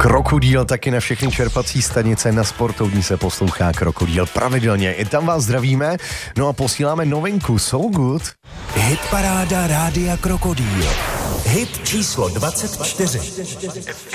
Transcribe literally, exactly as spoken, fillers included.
Krokodýl taky na všechny čerpací stanice, na sportovní se poslouchá Krokodýl pravidelně. I tam vás zdravíme, no a posíláme novinku So Good. Hit paráda Rádia Krokodýl. Hit číslo dvacet čtyři.